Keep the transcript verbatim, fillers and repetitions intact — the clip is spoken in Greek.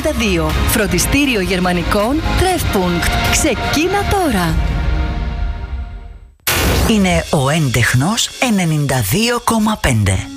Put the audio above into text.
ενενήντα δύο. Φροντιστήριο γερμανικών Treffpunkt. Ξεκίνα τώρα! Είναι ο έντεχνος ενενήντα δύο κόμμα πέντε.